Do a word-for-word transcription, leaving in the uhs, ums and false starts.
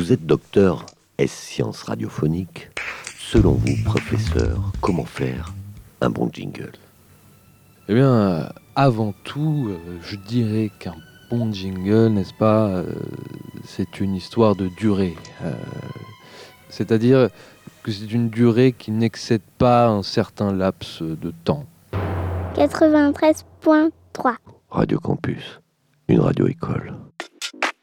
Vous êtes docteur S sciences radiophoniques. Selon vous, professeur, comment faire un bon jingle? Eh bien, euh, avant tout, euh, je dirais qu'un bon jingle, n'est-ce pas, euh, c'est une histoire de durée. Euh, c'est-à-dire que c'est une durée qui n'excède pas un certain laps de temps. quatre-vingt-treize point trois Radio Campus, une radio-école.